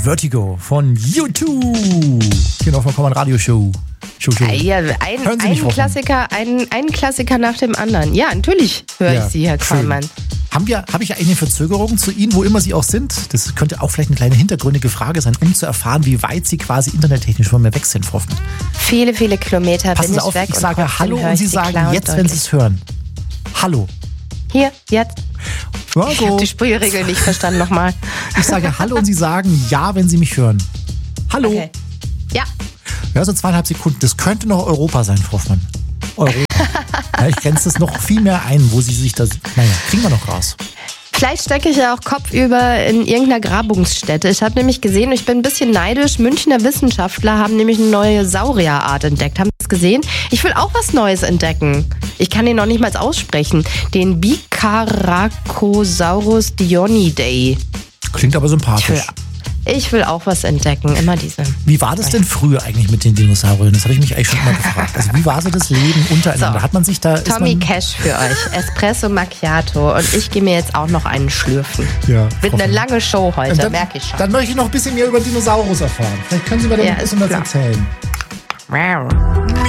Vertigo von U2. Hier noch von Radio Show. Ja, ein Klassiker nach dem anderen. Ja, natürlich höre ich Sie, Herr Kollmann. Habe ich eine Verzögerung zu Ihnen, wo immer Sie auch sind? Das könnte auch vielleicht eine kleine hintergründige Frage sein, um zu erfahren, wie weit Sie quasi internettechnisch von mir weg sind, Frau Hoffmann. Viele, viele Kilometer Passen bin Sie auf, weg. Ich sage Hallo und Sie sagen jetzt, wenn Sie es hören. Hallo. Hier, jetzt. Ja, ich habe die Spielregel nicht verstanden nochmal. Ich sage Hallo und Sie sagen Ja, wenn Sie mich hören. Hallo. Okay. Ja. Ja, so 2,5 Sekunden. Das könnte noch Europa sein, Frau Hoffmann. Europa. Ja, ich grenze das noch viel mehr ein, wo Sie sich das... Naja, kriegen wir noch raus. Vielleicht stecke ich ja auch kopfüber in irgendeiner Grabungsstätte. Ich habe nämlich gesehen, ich bin ein bisschen neidisch, Münchner Wissenschaftler haben nämlich eine neue Saurierart entdeckt. Haben Sie das gesehen? Ich will auch was Neues entdecken. Ich kann den noch nicht mal aussprechen. Den Bicaracosaurus dionidae. Klingt aber sympathisch. Ich will auch was entdecken, immer diese. Wie war das denn früher eigentlich mit den Dinosauriern? Das habe ich mich eigentlich schon immer gefragt. Also wie war so das Leben untereinander? So, hat man sich da... Tommy Cash für euch, Espresso Macchiato und ich gehe mir jetzt auch noch einen schlürfen. Ja. Wird eine lange Show heute, merke ich schon. Dann möchte ich noch ein bisschen mehr über Dinosaurus erfahren. Vielleicht können Sie mir da ein bisschen was erzählen. Wow.